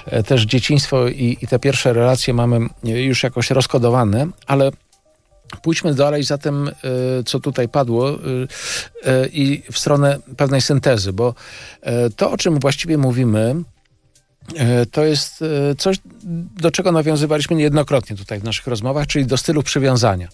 też dzieciństwo i te pierwsze relacje mamy już jakoś rozkodowane, ale pójdźmy dalej za tym, co tutaj padło i w stronę pewnej syntezy, bo to, o czym właściwie mówimy, to jest coś, do czego nawiązywaliśmy niejednokrotnie tutaj w naszych rozmowach, czyli do stylu przywiązania.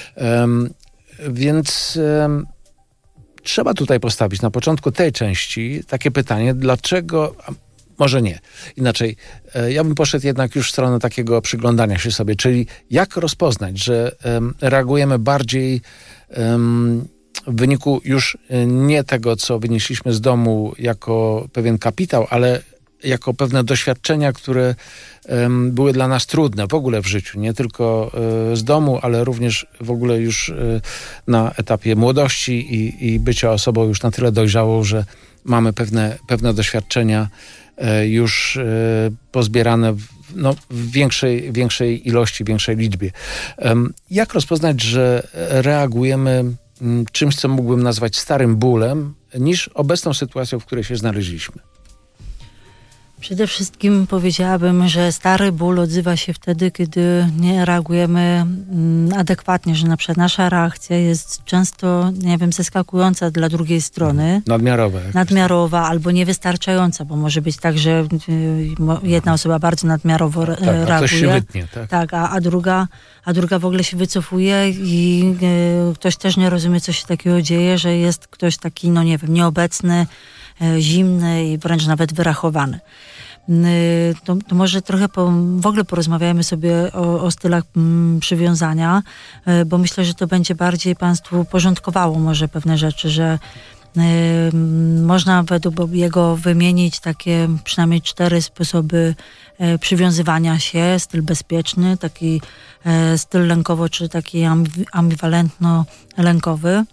Więc trzeba tutaj postawić na początku tej części takie pytanie, dlaczego, może nie, inaczej, ja bym poszedł jednak już w stronę takiego przyglądania się sobie, czyli jak rozpoznać, że reagujemy bardziej w wyniku już nie tego, co wynieśliśmy z domu jako pewien kapitał, ale jako pewne doświadczenia, które były dla nas trudne w ogóle w życiu, nie tylko z domu, ale również w ogóle już na etapie młodości i bycia osobą już na tyle dojrzałą, że mamy pewne doświadczenia już pozbierane w większej ilości, większej liczbie. Jak rozpoznać, że reagujemy czymś, co mógłbym nazwać starym bólem, niż obecną sytuacją, w której się znaleźliśmy? Przede wszystkim powiedziałabym, że stary ból odzywa się wtedy, kiedy nie reagujemy adekwatnie, że na przykład nasza reakcja jest często, nie wiem, zaskakująca dla drugiej strony. Nadmiarowa albo niewystarczająca, bo może być tak, że jedna osoba bardzo nadmiarowo reaguje. A ktoś się wytnie, tak? Tak, a druga w ogóle się wycofuje i ktoś też nie rozumie, co się takiego dzieje, że jest ktoś taki, no nie wiem, nieobecny, zimny i wręcz nawet wyrachowany. To może trochę w ogóle porozmawiajmy sobie o stylach przywiązania, bo myślę, że to będzie bardziej Państwu porządkowało może pewne rzeczy, że można według jego wymienić takie przynajmniej 4 sposoby przywiązywania się. Styl bezpieczny, taki styl lękowo, czy taki ambiwalentno-lękowy.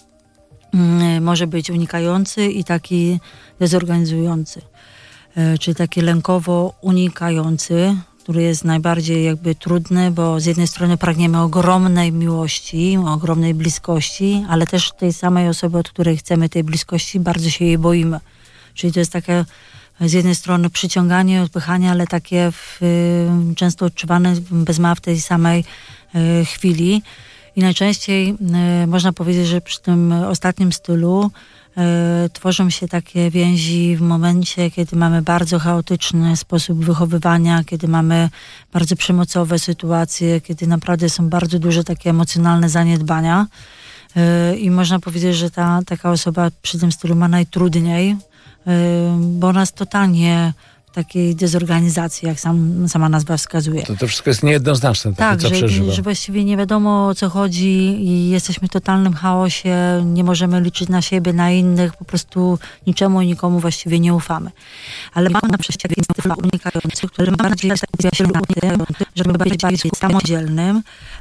Może być unikający i taki dezorganizujący. Czyli taki lękowo unikający, który jest najbardziej jakby trudny, bo z jednej strony pragniemy ogromnej miłości, ogromnej bliskości, ale też tej samej osoby, od której chcemy tej bliskości, bardzo się jej boimy. Czyli to jest takie z jednej strony przyciąganie, odpychanie, ale takie często odczuwane bez ma w tej samej chwili. I najczęściej można powiedzieć, że przy tym ostatnim stylu tworzą się takie więzi w momencie, kiedy mamy bardzo chaotyczny sposób wychowywania, kiedy mamy bardzo przemocowe sytuacje, kiedy naprawdę są bardzo duże takie emocjonalne zaniedbania. I można powiedzieć, że taka osoba przy tym stylu ma najtrudniej, bo ona jest totalnie takiej dezorganizacji, jak sama nazwa wskazuje. To wszystko jest niejednoznaczne, takie, co przeżywa. Tak, że właściwie nie wiadomo, o co chodzi i jesteśmy w totalnym chaosie, nie możemy liczyć na siebie, na innych, po prostu niczemu i nikomu właściwie nie ufamy. Ale mamy na przykład styl unikający, który bardziej skupia się na tym, żeby być bardziej samodzielnym,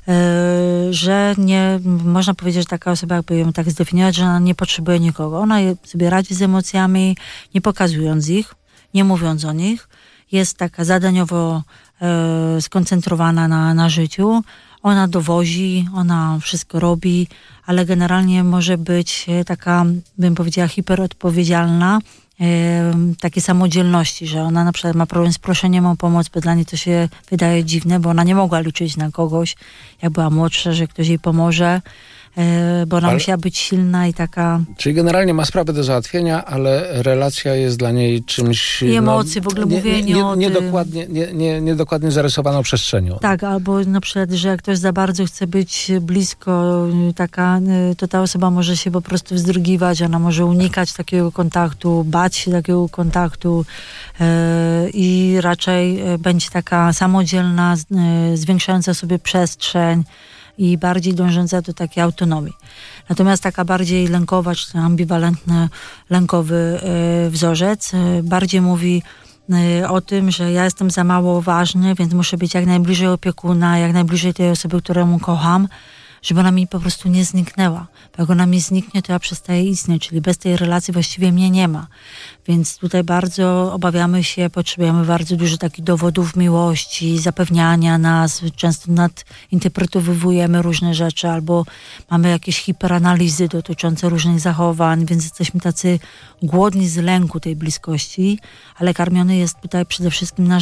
że nie, można powiedzieć, że taka osoba, jakby ją tak zdefiniować, że ona nie potrzebuje nikogo. Ona sobie radzi z emocjami, nie pokazując ich, nie mówiąc o nich, jest taka zadaniowo skoncentrowana na życiu. Ona dowozi, ona wszystko robi, ale generalnie może być taka, bym powiedziała, hiperodpowiedzialna, takiej samodzielności, że ona na przykład ma problem z proszeniem o pomoc, bo dla niej to się wydaje dziwne, bo ona nie mogła liczyć na kogoś, jak była młodsza, że ktoś jej pomoże, bo ona musiała być silna i taka... Czyli generalnie ma sprawę do załatwienia, ale relacja jest dla niej czymś... I emocje, w ogóle mówienie o tym. Niedokładnie zarysowaną przestrzenią. Tak, albo na przykład, że jak ktoś za bardzo chce być blisko, to ta osoba może się po prostu wzdrygiwać, ona może unikać takiego kontaktu, bać się takiego kontaktu i raczej będzie taka samodzielna, zwiększająca sobie przestrzeń i bardziej dążąca do takiej autonomii. Natomiast taka bardziej lękowa, czy ambiwalentny, lękowy wzorzec bardziej mówi o tym, że ja jestem za mało ważny, więc muszę być jak najbliżej opiekuna, jak najbliżej tej osoby, którą kocham, żeby ona mi po prostu nie zniknęła. Bo jak ona mi zniknie, to ja przestaję istnieć, czyli bez tej relacji właściwie mnie nie ma. Więc tutaj bardzo obawiamy się, potrzebujemy bardzo dużo takich dowodów miłości, zapewniania nas, często nadinterpretowujemy różne rzeczy, albo mamy jakieś hiperanalizy dotyczące różnych zachowań, więc jesteśmy tacy głodni z lęku tej bliskości, ale karmiony jest tutaj przede wszystkim nasz